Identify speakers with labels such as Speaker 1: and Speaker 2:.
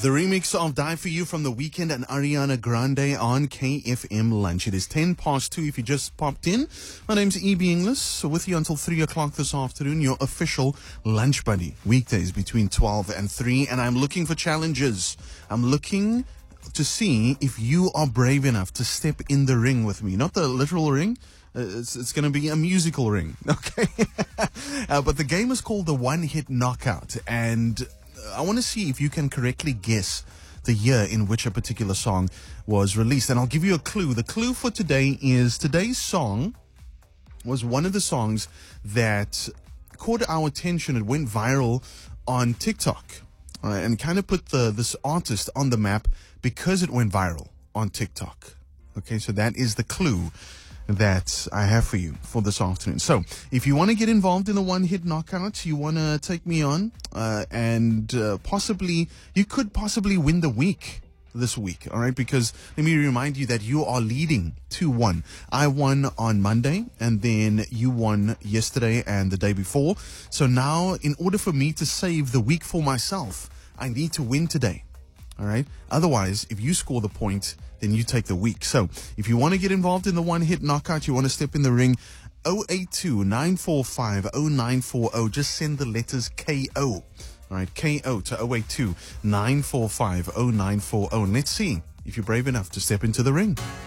Speaker 1: The remix of Die For You from The Weeknd and Ariana Grande on KFM Lunch. It is 10 past 2 if you just popped in. My name's E.B. Inglis, so with you until 3 o'clock this afternoon, your official lunch buddy. Weekdays between 12 and 3, and I'm looking for challenges. I'm looking to see if you are brave enough to step in the ring with me. Not the literal ring. It's going to be a musical ring, okay? But the game is called the One Hit Knockout, and I want to see if you can correctly guess the year in which a particular song was released. And I'll give you a clue. The clue for today is today's song was one of the songs that caught our attention. It went viral on TikTok and kind of put this artist on the map because it went viral on TikTok. Okay, so that is the clue that I have for you for this afternoon. So if you want to get involved in the One Hit Knockout, you want to take me on and you could possibly win the week this week, all right? Because let me remind you that you are leading 2-1. I won on Monday, and then you won yesterday and the day before. So now, in order for me to save the week for myself, I need to win today. All right. Otherwise, if you score the point, then you take the week. So if you want to get involved in the One Hit Knockout, you want to step in the ring, 082-945-0940. Just send the letters KO. All right. KO to 082-945-0940. And let's see if you're brave enough to step into the ring.